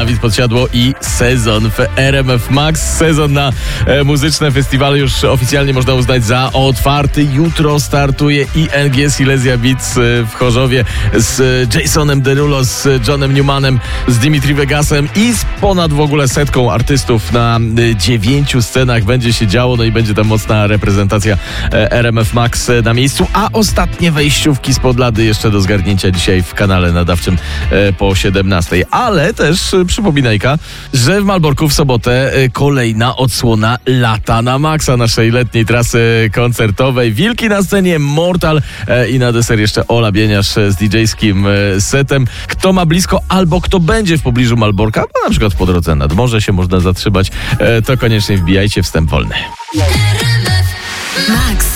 Dawid Podsiadło i Sezon w RMF Max. Sezon na muzyczne festiwale już oficjalnie można uznać za otwarty. Jutro startuje ING Silesia Beats w Chorzowie z Jasonem Derulo, z Johnem Newmanem, z Dimitri Vegasem i z ponad w ogóle setką artystów na 9 scenach będzie się działo, no i będzie tam mocna reprezentacja RMF Max na miejscu, a ostatnie wejściówki z Podlady jeszcze do zgarnięcia dzisiaj w kanale nadawczym po 17. Ale też przypominajka, że w Malborku w sobotę kolejna odsłona Lata na Maxa, naszej letniej trasy koncertowej. Wilki na scenie, Mortal i na deser jeszcze Ola Bieniasz z DJ-skim setem. Kto ma blisko albo kto będzie w pobliżu Malborka, no na przykład po drodze nad morze się można zatrzymać, to koniecznie wbijajcie, wstęp wolny. Max.